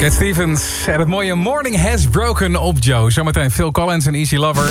Cat Stevens en het mooie Morning Has Broken op Joe. Zometeen Phil Collins en Easy Lover.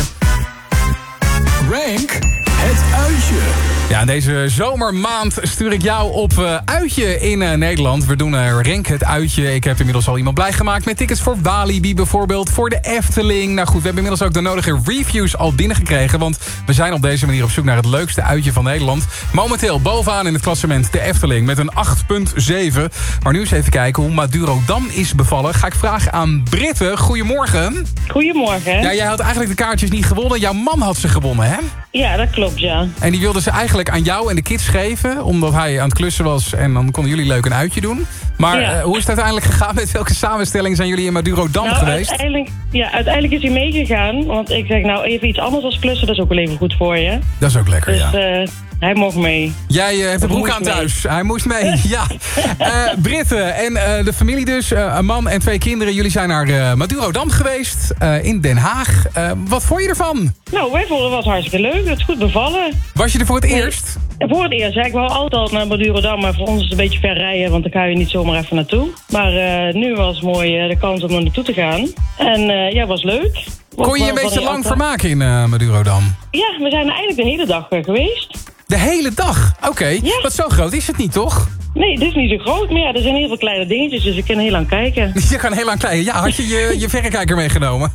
Rank het uitje. Ja, in deze zomermaand stuur ik jou op uitje in Nederland. We doen Rank het uitje. Ik heb inmiddels al iemand blij gemaakt met tickets voor Walibi bijvoorbeeld. Voor de Efteling. Nou goed, we hebben inmiddels ook de nodige reviews al binnengekregen. Want we zijn op deze manier op zoek naar het leukste uitje van Nederland. Momenteel bovenaan in het klassement de Efteling met een 8,7. Maar nu eens even kijken hoe Madurodam is bevallen. Ga ik vragen aan Britte. Goedemorgen. Goedemorgen. Ja, jij had eigenlijk de kaartjes niet gewonnen. Jouw man had ze gewonnen, hè? Ja, dat klopt, ja. En die wilde ze eigenlijk aan jou en de kids geven, omdat hij aan het klussen was en dan konden jullie leuk een uitje doen. Maar hoe is het uiteindelijk gegaan? Met welke samenstelling zijn jullie in Madurodam geweest? Uiteindelijk is hij meegegaan. Want ik zeg nou even iets anders als klussen, dat is ook wel even goed voor je. Dat is ook lekker, dus, ja. Hij mocht mee. Jij hebt de broek aan thuis. Hij moest mee, ja. Britte en de familie dus, een man en 2 kinderen. Jullie zijn naar Madurodam geweest, in Den Haag. Wat vond je ervan? Nou, wij vonden het was hartstikke leuk. Het is goed bevallen. Was je er voor het eerst? Voor het eerst. Ja, ik wou altijd naar Madurodam, maar voor ons is het een beetje ver rijden, want dan ga je niet zomaar even naartoe. Maar nu was het mooi de kans om er naartoe te gaan. En ja, was leuk. Kon je een beetje lang vermaken in Madurodam? Ja, we zijn er eigenlijk de hele dag geweest. De hele dag? Oké. Ja. Wat zo groot is het niet, toch? Nee, het is niet zo groot, maar ja, er zijn heel veel kleine dingetjes, dus ik kan heel lang kijken. Je kan heel lang kijken. Ja, had je je verrekijker meegenomen?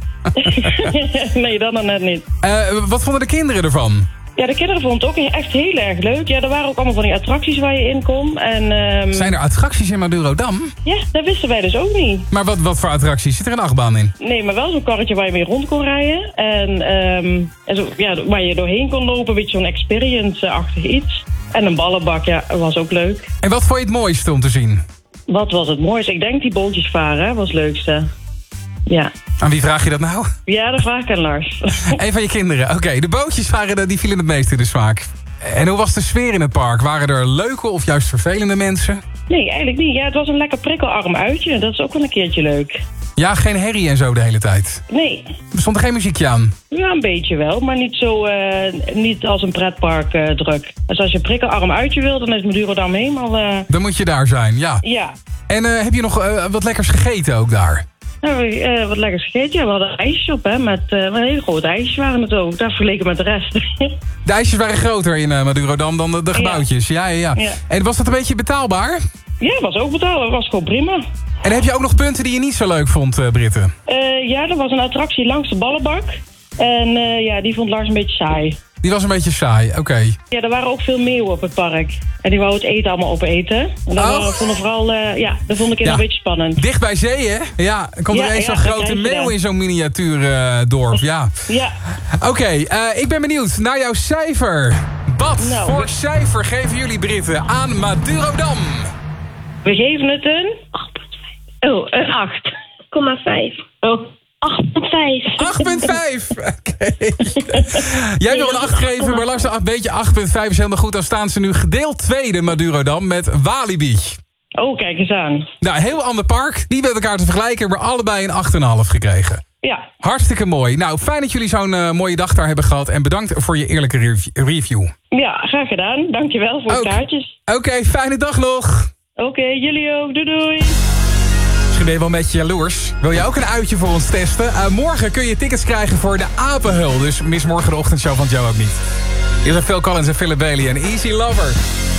Nee, dat nog net niet. Wat vonden de kinderen ervan? Ja, de kinderen vonden het ook echt heel erg leuk. Ja, er waren ook allemaal van die attracties waar je in kon. En, zijn er attracties in Madurodam? Ja, dat wisten wij dus ook niet. Maar wat voor attracties? Zit er een achtbaan in? Nee, maar wel zo'n karretje waar je mee rond kon rijden. En zo, ja, waar je doorheen kon lopen, een beetje zo'n experience-achtig iets. En een ballenbak, ja, was ook leuk. En wat vond je het mooiste om te zien? Wat was het mooiste? Ik denk die bootjes varen, was het leukste. Ja. Aan wie vraag je dat nou? Ja, dat vraag ik aan Lars. Een van je kinderen. Oké, de bootjes die vielen het meest in de smaak. En hoe was de sfeer in het park? Waren er leuke of juist vervelende mensen? Nee, eigenlijk niet. Ja, het was een lekker prikkelarm uitje. Dat is ook wel een keertje leuk. Ja, geen herrie en zo de hele tijd? Nee. Er stond er geen muziekje aan? Ja, een beetje wel, maar niet zo, niet als een pretpark druk. Dus als je een prikkelarm uitje wil, dan is Madurodam helemaal... Dan moet je daar zijn, ja. Ja. En heb je nog wat lekkers gegeten ook daar? Nou, wat lekkers gegeten. Ja, we hadden ijsjes op, hè. Met hele grote ijsjes waren het ook. Daar vergeleken met de rest. De ijsjes waren groter in Madurodam dan de gebouwtjes. Ja. En was dat een beetje betaalbaar? Ja, was ook betaalbaar. Was gewoon prima. En heb je ook nog punten die je niet zo leuk vond, Britte? Ja, er was een attractie langs de ballenbak. En ja, die vond Lars een beetje saai. Die was een beetje saai, oké. Ja, er waren ook veel meeuwen op het park. En die wou het eten allemaal opeten. En dat vond vooral, dat vond ik een beetje spannend. Dicht bij zee, hè? Ja, er komt er eens zo'n grote meeuw in zo'n miniatuurdorp, ja. Ja. Oké, ik ben benieuwd naar jouw cijfer. Wat voor cijfer geven jullie Britten aan Madurodam? We geven het een... 8,5. Oh, een 8,5. Oh. 8,5. 8,5. Oké. Jij wil een 8 geven, maar Lars een beetje 8,5 is helemaal goed. Dan staan ze nu gedeeld tweede Madurodam met Walibi. Oh, kijk eens aan. Nou, een heel ander park. Niet met elkaar te vergelijken, maar allebei een 8,5 gekregen. Ja. Hartstikke mooi. Nou, fijn dat jullie zo'n mooie dag daar hebben gehad. En bedankt voor je eerlijke review. Ja, graag gedaan. Dankjewel voor de kaartjes. Oké, fijne dag nog. Oké, jullie ook. Doei doei. Misschien ben je wel een beetje jaloers. Wil je ook een uitje voor ons testen? Morgen kun je tickets krijgen voor de Apenhul. Dus mis morgen de ochtendshow van Joe ook niet. Hier zijn Phil Collins en Philip Bailey en Easy Lover.